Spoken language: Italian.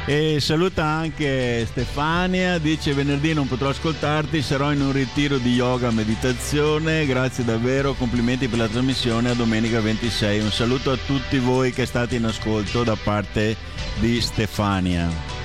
E saluta anche Stefania, dice: venerdì non potrò ascoltarti, sarò in un ritiro di yoga meditazione, grazie davvero, complimenti per la trasmissione, a domenica 26. Un saluto a tutti voi che state in ascolto da parte di Stefania.